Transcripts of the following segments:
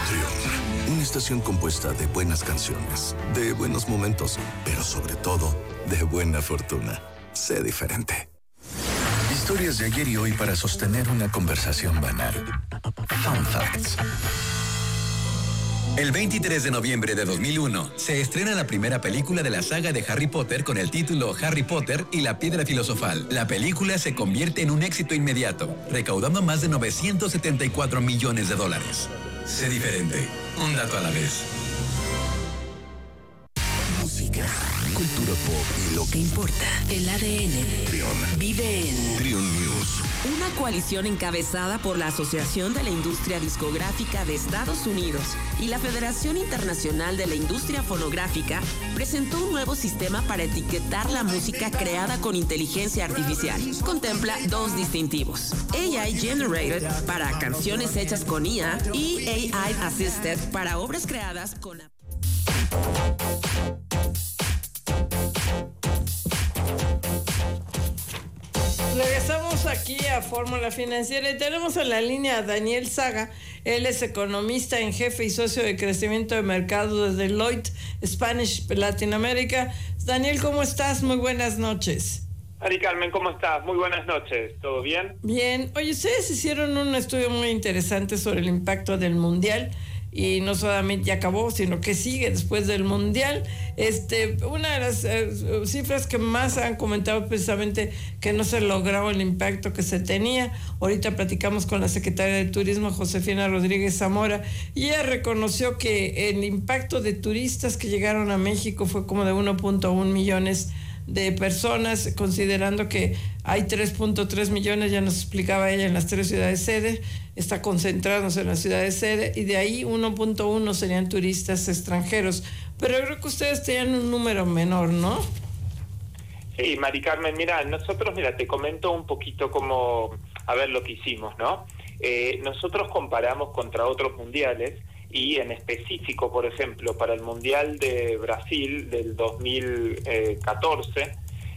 Trión, una estación compuesta de buenas canciones, de buenos momentos, pero sobre todo, de buena fortuna. Sé diferente. Historias de ayer y hoy para sostener una conversación banal. Fun Facts. El 23 de noviembre de 2001 se estrena la primera película de la saga de Harry Potter con el título Harry Potter y la Piedra Filosofal. La película se convierte en un éxito inmediato, recaudando más de $974 millones. Sé diferente, un dato a la vez. Música, cultura pop y lo que importa. El ADN Trión. vive en Trión News. una coalición encabezada por la Asociación de la Industria Discográfica de Estados Unidos y la Federación Internacional de la Industria Fonográfica presentó un nuevo sistema para etiquetar la música creada con inteligencia artificial. Contempla dos distintivos: AI Generated para canciones hechas con IA y AI Assisted para obras creadas con... Regresamos aquí a Fórmula Financiera y tenemos en la línea a Daniel Saga. Él es economista en jefe y socio de crecimiento de mercado de Deloitte Spanish Latinoamérica. Daniel, ¿cómo estás? Muy buenas noches. Mari Carmen, ¿cómo estás? Muy buenas noches. ¿Todo bien? Bien. Oye, ustedes hicieron un estudio muy interesante sobre el impacto del Mundial. Y no solamente ya acabó, sino que sigue después del Mundial. Una de las cifras que más han comentado precisamente que no se logró el impacto que se tenía. Ahorita platicamos con la secretaria de Turismo, Josefina Rodríguez Zamora, y ella reconoció que el impacto de turistas que llegaron a México fue como de 1.1 millones de personas, considerando que hay 3.3 millones, ya nos explicaba ella, en las 3 ciudades sede, está concentrándose en las ciudades sede, y de ahí 1.1 serían turistas extranjeros. Pero yo creo que ustedes tenían un número menor, ¿no? Sí, Mari Carmen, nosotros, te comento un poquito cómo, lo que hicimos, ¿no? Nosotros comparamos contra otros mundiales, y en específico, por ejemplo, para el Mundial de Brasil del 2014,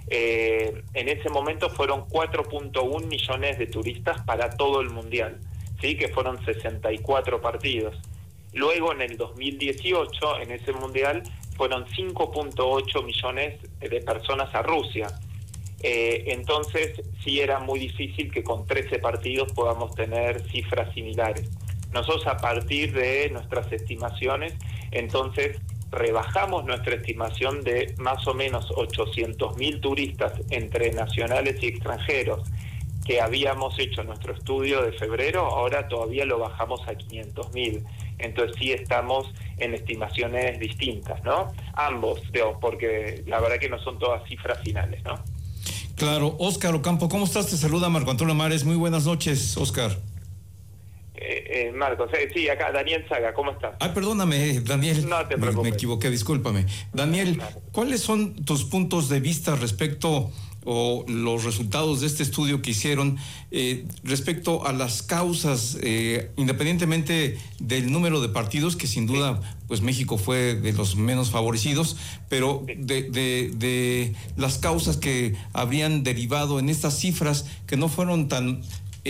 en ese momento fueron 4.1 millones de turistas para todo el Mundial, ¿sí? Que fueron 64 partidos. Luego, en el 2018, en ese Mundial, fueron 5.8 millones de personas a Rusia. Entonces, sí era muy difícil que con 13 partidos podamos tener cifras similares. Nosotros, a partir de nuestras estimaciones, entonces rebajamos nuestra estimación de más o menos 800.000 turistas entre nacionales y extranjeros que habíamos hecho nuestro estudio de febrero. Ahora todavía lo bajamos a 500.000. Entonces sí estamos en estimaciones distintas, ¿no? Ambos, porque la verdad que no son todas cifras finales, ¿no? Claro. Óscar Ocampo, ¿cómo estás? Te saluda Marco Antonio Mares. Muy buenas noches, Óscar. Marcos, sí, acá Daniel Saga, ¿cómo estás? Ay, perdóname, Daniel. No te preocupes. Me equivoqué, discúlpame. Daniel, ¿cuáles son tus puntos de vista respecto o los resultados de este estudio que hicieron respecto a las causas, independientemente del número de partidos, que sin duda, pues México fue de los menos favorecidos, pero de las causas que habrían derivado en estas cifras que no fueron tan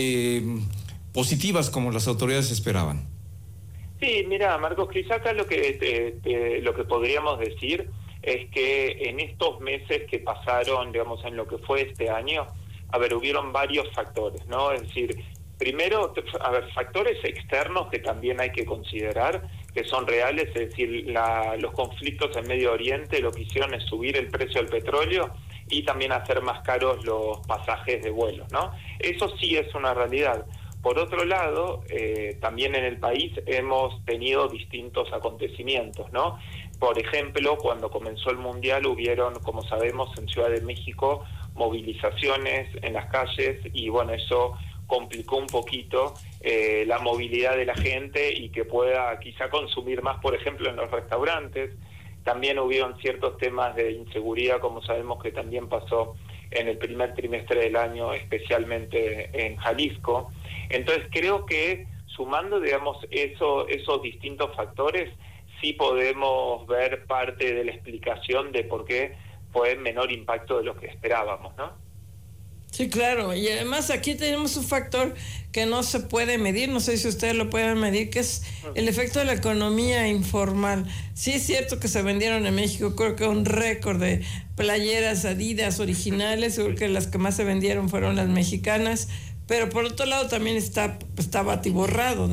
positivas como las autoridades esperaban? Sí, mira, Marcos, quizá acá lo que podríamos decir es que en estos meses que pasaron, digamos, en lo que fue este año, hubieron varios factores, ¿no? Es decir, primero, factores externos que también hay que considerar, que son reales, es decir, los conflictos en Medio Oriente lo que hicieron es subir el precio del petróleo y también hacer más caros los pasajes de vuelo, ¿no? Eso sí es una realidad. Por otro lado, también en el país hemos tenido distintos acontecimientos, ¿no? Por ejemplo, cuando comenzó el Mundial hubieron, como sabemos, en Ciudad de México movilizaciones en las calles y bueno, eso complicó un poquito la movilidad de la gente y que pueda quizá consumir más, por ejemplo, en los restaurantes. También hubieron ciertos temas de inseguridad, como sabemos que también pasó en el primer trimestre del año, especialmente en Jalisco. Entonces creo que sumando, digamos, esos distintos factores, sí podemos ver parte de la explicación de por qué fue menor impacto de lo que esperábamos, ¿no? Sí, claro, y además aquí tenemos un factor que no se puede medir, no sé si ustedes lo pueden medir, que es el efecto de la economía informal. Sí es cierto que se vendieron en México, creo que un récord de playeras Adidas originales, seguro que las que más se vendieron fueron las mexicanas, pero por otro lado también está atiborrado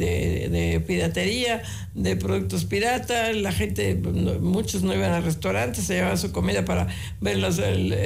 de piratería, de productos pirata. La gente, muchos no iban a restaurantes, se llevaban su comida para verlos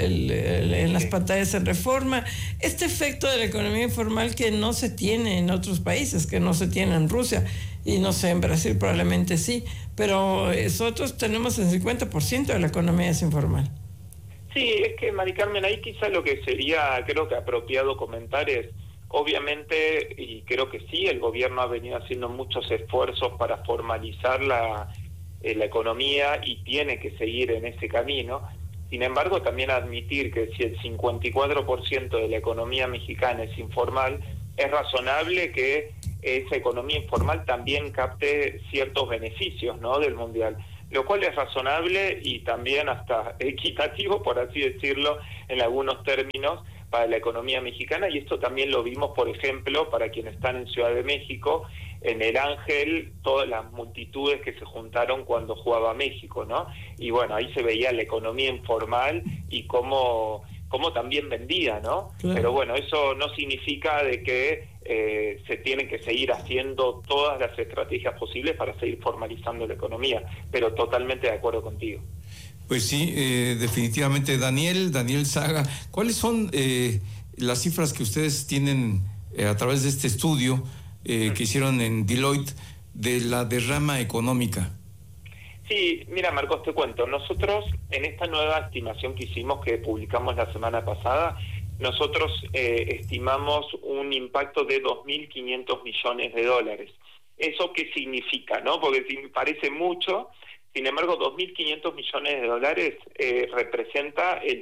en las pantallas en Reforma. Este efecto de la economía informal que no se tiene en otros países, que no se tiene en Rusia, y no sé, en Brasil probablemente sí, pero nosotros tenemos el 50% de la economía es informal. Sí, es que, Mari Carmen, ahí quizá lo que sería, creo que apropiado comentar es, obviamente, y creo que sí, el gobierno ha venido haciendo muchos esfuerzos para formalizar la economía y tiene que seguir en ese camino. Sin embargo, también admitir que si el 54% de la economía mexicana es informal, es razonable que esa economía informal también capte ciertos beneficios, ¿no?, del Mundial, lo cual es razonable y también hasta equitativo, por así decirlo, en algunos términos, para la economía mexicana, y esto también lo vimos, por ejemplo, para quienes están en Ciudad de México, en el Ángel, todas las multitudes que se juntaron cuando jugaba México, ¿no? Y bueno, ahí se veía la economía informal y cómo también vendía, ¿no? Claro. Pero bueno, eso no significa de que se tienen que seguir haciendo todas las estrategias posibles para seguir formalizando la economía, pero totalmente de acuerdo contigo. Pues sí, definitivamente. Daniel Saga, ¿cuáles son las cifras que ustedes tienen a través de este estudio que hicieron en Deloitte de la derrama económica? Sí, mira, Marcos, te cuento. Nosotros, en esta nueva estimación que hicimos, que publicamos la semana pasada, nosotros estimamos un impacto de 2.500 millones de dólares. ¿Eso qué significa, no? Porque parece mucho. Sin embargo, 2.500 millones de dólares representa el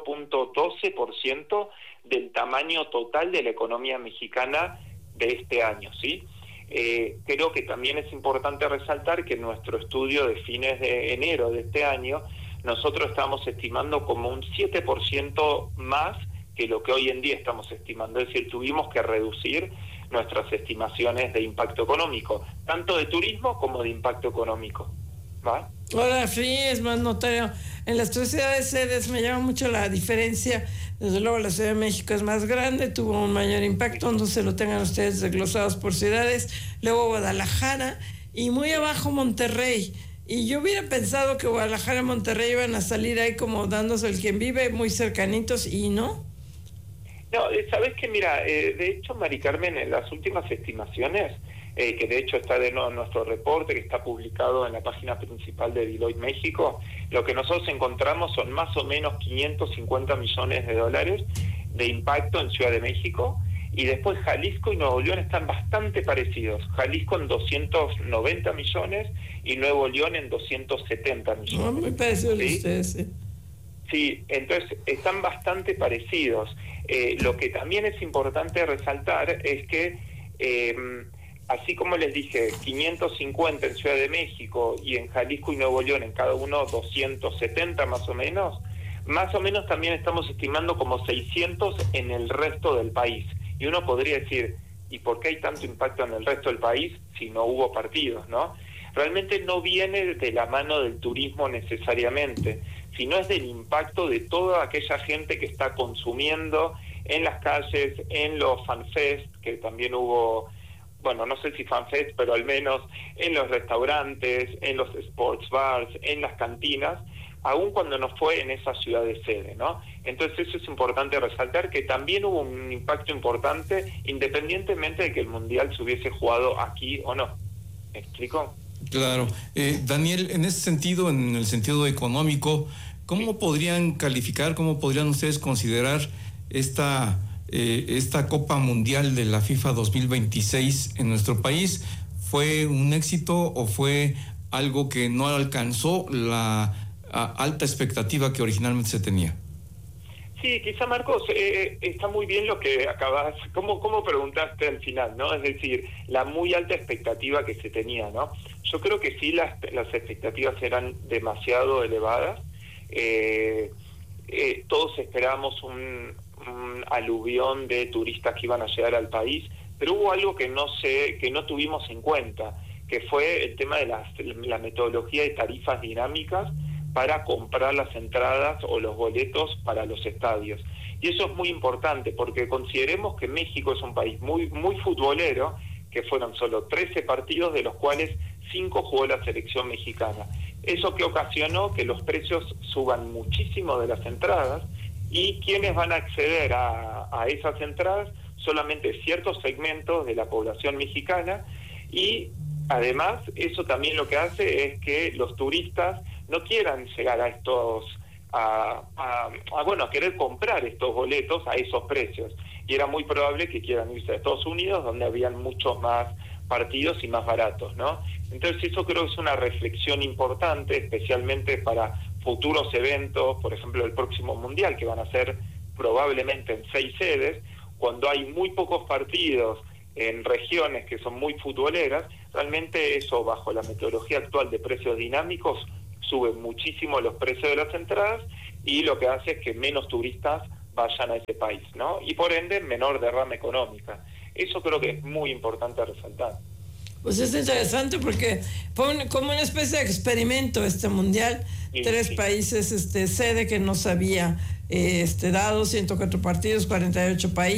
0.12% del tamaño total de la economía mexicana de este año, ¿sí? Creo que también es importante resaltar que en nuestro estudio de fines de enero de este año, nosotros estamos estimando como un 7% más que lo que hoy en día estamos estimando. Es decir, tuvimos que reducir nuestras estimaciones de impacto económico, tanto de turismo como de impacto económico. ¿Va? Ahora sí, es más notorio. En las tres ciudades sedes me llama mucho la diferencia. Desde luego la Ciudad de México es más grande, tuvo un mayor impacto, no se lo tengan ustedes desglosados por ciudades. Luego Guadalajara y muy abajo Monterrey. Y yo hubiera pensado que Guadalajara y Monterrey iban a salir ahí como dándose el quien vive, muy cercanitos, y no. No, sabes que mira, de hecho, Mari Carmen, en las últimas estimaciones, que de hecho está de nuestro reporte, que está publicado en la página principal de Deloitte México, lo que nosotros encontramos son más o menos 550 millones de dólares de impacto en Ciudad de México, y después Jalisco y Nuevo León están bastante parecidos. Jalisco en 290 millones y Nuevo León en 270 millones. Muy parecidos ustedes, sí. Sí, entonces están bastante parecidos. Lo que también es importante resaltar es que así como les dije, 550 en Ciudad de México y en Jalisco y Nuevo León, en cada uno 270 más o menos también estamos estimando como 600 en el resto del país. Y uno podría decir, ¿y por qué hay tanto impacto en el resto del país si no hubo partidos, no? Realmente no viene de la mano del turismo necesariamente, sino es del impacto de toda aquella gente que está consumiendo en las calles, en los fanfest, que también hubo... bueno, no sé si fanfest, pero al menos en los restaurantes, en los sports bars, en las cantinas, aun cuando no fue en esa ciudad de sede, ¿no? Entonces eso es importante resaltar, que también hubo un impacto importante, independientemente de que el Mundial se hubiese jugado aquí o no. ¿Me explico? Claro. Daniel, en ese sentido, en el sentido económico, ¿cómo podrían calificar, cómo podrían ustedes considerar esta Copa Mundial de la FIFA 2026 en nuestro país? ¿Fue un éxito o fue algo que no alcanzó la alta expectativa que originalmente se tenía? Sí, quizá, Marcos, está muy bien lo que acabas, como preguntaste al final, ¿no? Es decir, la muy alta expectativa que se tenía, ¿no? Yo creo que sí, las expectativas eran demasiado elevadas. Todos esperábamos un aluvión de turistas que iban a llegar al país, pero hubo algo que no tuvimos en cuenta, que fue el tema de la metodología de tarifas dinámicas para comprar las entradas o los boletos para los estadios. Y eso es muy importante, porque consideremos que México es un país muy, muy futbolero, que fueron solo 13 partidos, de los cuales 5 jugó la selección mexicana. Eso que ocasionó que los precios suban muchísimo de las entradas, y quienes van a acceder a esas entradas solamente ciertos segmentos de la población mexicana, y además eso también lo que hace es que los turistas no quieran llegar a estos a querer comprar estos boletos a esos precios, y era muy probable que quieran irse a Estados Unidos, donde habían muchos más partidos y más baratos, ¿no? Entonces eso creo que es una reflexión importante, especialmente para futuros eventos, por ejemplo el próximo Mundial, que van a ser probablemente en 6 sedes, cuando hay muy pocos partidos en regiones que son muy futboleras. Realmente eso, bajo la metodología actual de precios dinámicos, sube muchísimo los precios de las entradas, y lo que hace es que menos turistas vayan a ese país, ¿no? Y por ende, menor derrama económica. Eso creo que es muy importante resaltar. Pues es interesante porque fue como una especie de experimento este mundial. Sí, 3 países sede que no se había dado, 104 partidos, 48 países.